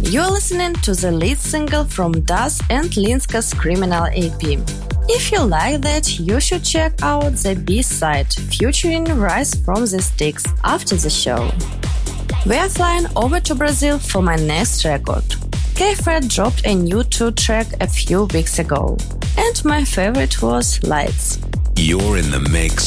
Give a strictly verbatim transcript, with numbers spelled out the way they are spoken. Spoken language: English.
You're listening to the lead single from Das and Linska's Criminal E P. If you like that, you should check out the B-side featuring Rise from the Sticks after the show. We are flying over to Brazil for my next record. K-Fred dropped a new two-track a few weeks ago, and my favorite was Lights. You're in the mix